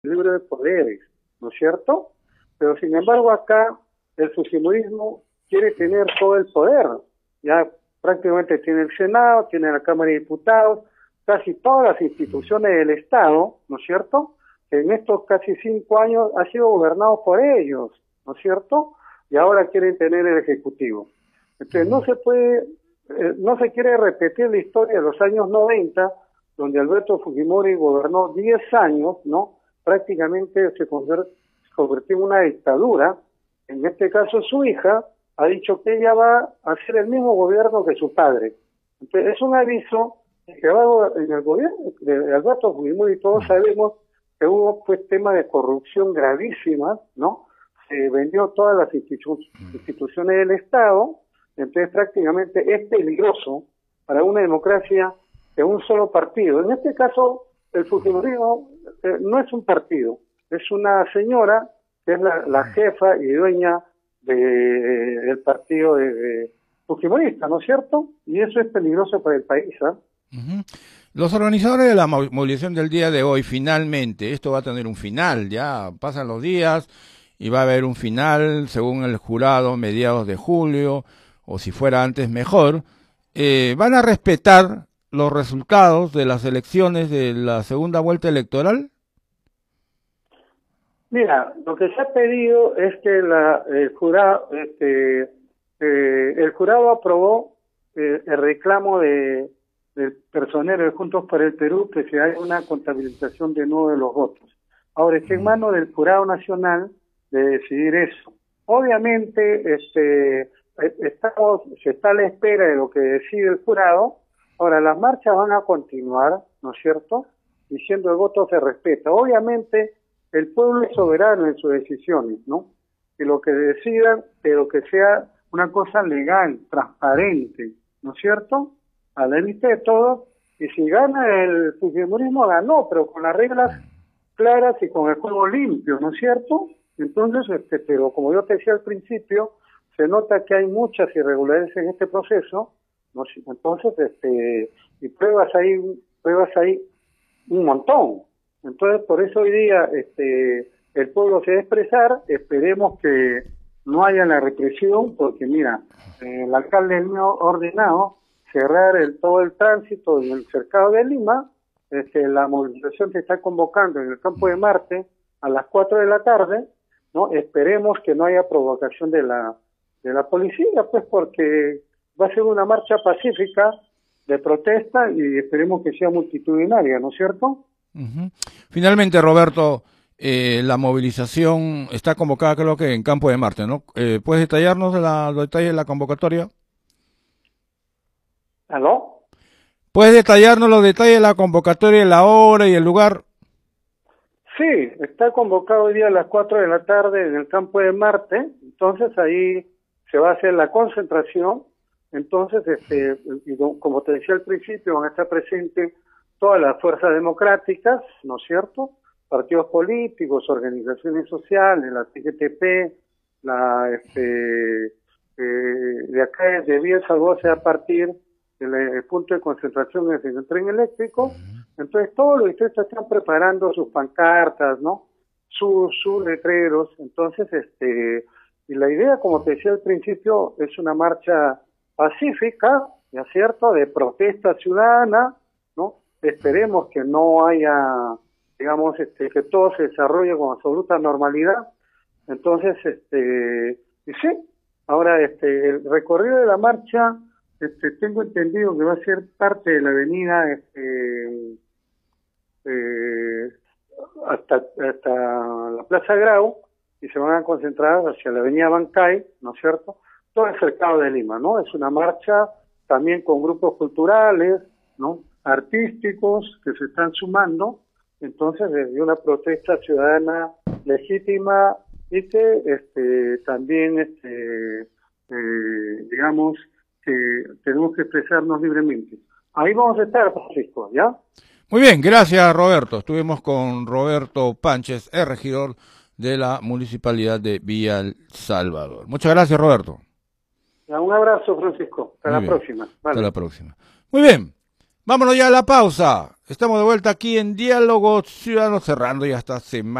libro de poderes, ¿no es cierto? Pero sin embargo acá el fujimorismo quiere tener todo el poder, ya prácticamente tiene el Senado, tiene la Cámara de Diputados, casi todas las instituciones del Estado, ¿no es cierto?, que en estos casi 5 años ha sido gobernado por ellos, ¿no es cierto?, y ahora quieren tener el Ejecutivo. Entonces no se quiere repetir la historia de los años 90, donde Alberto Fujimori gobernó 10 años, ¿no? Prácticamente se convirtió en una dictadura. En este caso su hija ha dicho que ella va a hacer el mismo gobierno que su padre. Entonces es un aviso que va en el gobierno de Alberto Fujimori. Todos sabemos que hubo pues temas de corrupción gravísimas, ¿no? Se vendió todas las instituciones del Estado. Entonces prácticamente es peligroso para una democracia que un solo partido. En este caso el fujimorismo no es un partido, es una señora que es la jefa y dueña del partido de fujimorista, ¿no es cierto? Y eso es peligroso para el país, ¿eh? Los organizadores de la movilización del día de hoy, finalmente, esto va a tener un final, ya pasan los días y va a haber un final, según el jurado, mediados de julio, o si fuera antes mejor, ¿van a respetar los resultados de las elecciones de la segunda vuelta electoral? Mira, lo que se ha pedido es que el jurado aprobó el reclamo del personero de Juntos por el Perú, que se haga una contabilización de nuevo de los votos. Ahora está en manos del Jurado Nacional de decidir eso. Obviamente, se está a la espera de lo que decide el jurado. Ahora, las marchas van a continuar, ¿no es cierto?, diciendo el voto se respeta. Obviamente, el pueblo es soberano en sus decisiones, ¿no? Que lo que decidan, pero que sea una cosa legal, transparente, ¿no es cierto?, a la vista de todos. Y si gana el fujimorismo, ganó, pero con las reglas claras y con el juego limpio, ¿no es cierto? Entonces, pero como yo te decía al principio, se nota que hay muchas irregularidades en este proceso, ¿no? Entonces, y pruebas ahí un montón. Entonces, por eso hoy día el pueblo se va a expresar. Esperemos que no haya la represión, porque mira, el alcalde ha ordenado cerrar todo el tránsito en el cercado de Lima. La movilización se está convocando en el Campo de Marte a las 4 de la tarde, ¿no? Esperemos que no haya provocación de la policía, pues, porque va a ser una marcha pacífica de protesta y esperemos que sea multitudinaria, ¿no es cierto? Finalmente, Roberto, la movilización está convocada, creo que en Campo de Marte, ¿no? ¿Puedes detallarnos los detalles de la convocatoria? ¿Aló? ¿Puedes detallarnos los detalles de la convocatoria, la hora y el lugar? Sí, está convocado hoy día a las 4 de la tarde en el Campo de Marte. Entonces ahí se va a hacer la concentración. Entonces, como te decía al principio, van a estar presentes todas las fuerzas democráticas, ¿no es cierto?, partidos políticos, organizaciones sociales, la CGTP, de acá de Vía El Salvador se va a partir el punto de concentración es el tren eléctrico. Entonces todos los distritos están preparando sus pancartas, ¿no?, sus letreros. Entonces, y la idea, como te decía al principio, es una marcha pacífica, ¿ya cierto?, de protesta ciudadana, ¿no? Esperemos que no haya, digamos, que todo se desarrolle con absoluta normalidad. Entonces, y sí, ahora el recorrido de la marcha, tengo entendido que va a ser parte de la avenida hasta la Plaza Grau, y se van a concentrar hacia la avenida Bancay, ¿no es cierto?, todo el cercado de Lima, ¿no? Es una marcha también con grupos culturales, ¿no?, artísticos que se están sumando. Entonces, desde una protesta ciudadana legítima y que también, digamos, que tenemos que expresarnos libremente. Ahí vamos a estar, Francisco, ¿ya? Muy bien, gracias, Roberto. Estuvimos con Roberto Pánchez, el regidor de la Municipalidad de Villa El Salvador. Muchas gracias, Roberto. Un abrazo, Francisco. Hasta la próxima. Vale. Hasta la próxima. Muy bien. Vámonos ya a la pausa. Estamos de vuelta aquí en Diálogo Ciudadano, cerrando ya esta semana.